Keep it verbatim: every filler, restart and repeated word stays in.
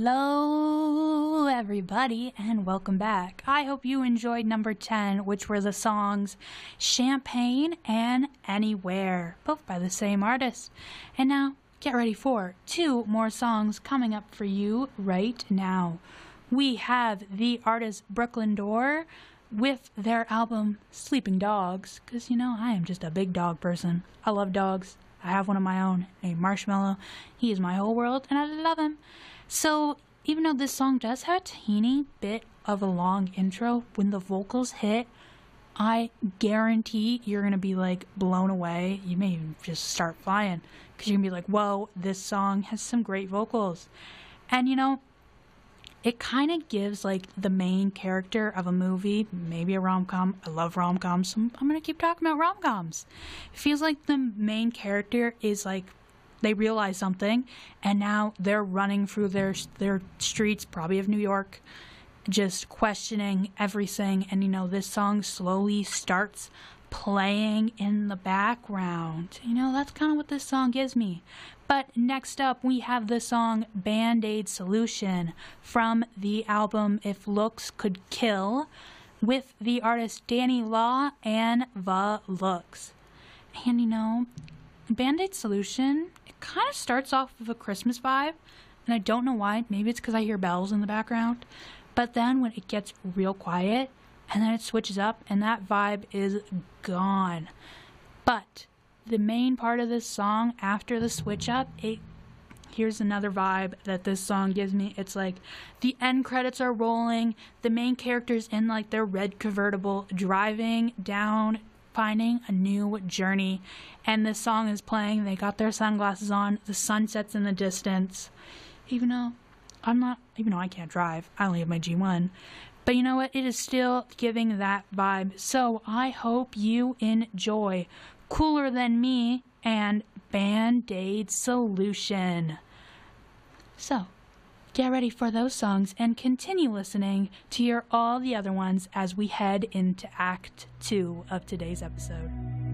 Hello everybody and welcome back. I hope you enjoyed number ten, which were the songs Champagne and Anywhere, both by the same artist. And now get ready for two more songs coming up for you right now. We have the artist Brooklyn Door with their album Sleeping Dogs, because you know I am just a big dog person. I love dogs. I have one of my own named Marshmallow. He is my whole world and I love him. So even though this song does have a teeny bit of a long intro, when the vocals hit, I guarantee you're going to be like blown away. You may even just start flying because you're going to be like, whoa, this song has some great vocals. And you know, it kind of gives like the main character of a movie, maybe a rom-com. I love rom-coms, so I'm going to keep talking about rom-coms. It feels like the main character is like, they realize something, and now they're running through their their streets, probably of New York, just questioning everything. And you know, this song slowly starts playing in the background. You know, that's kind of what this song gives me. But next up, we have the song Band-Aid Solution from the album If Looks Could Kill, with the artist Danny Law and The Looks. And you know, Band-Aid Solution, kind of starts off with a Christmas vibe, and I don't know why. Maybe it's because I hear bells in the background, but then when it gets real quiet and then it switches up and that vibe is gone. But the main part of this song, after the switch up, it here's another vibe that this song gives me. It's like the end credits are rolling, the main character's in like their red convertible driving down, finding a new journey, and this song is playing. They got their sunglasses on, the sun sets in the distance. Even though I'm not, even though I can't drive, I only have my G one, but you know what, it is still giving that vibe. So I hope you enjoy Cooler Than Me and Band-Aid Solution. So get ready for those songs and continue listening to hear all the other ones as we head into Act two of today's episode.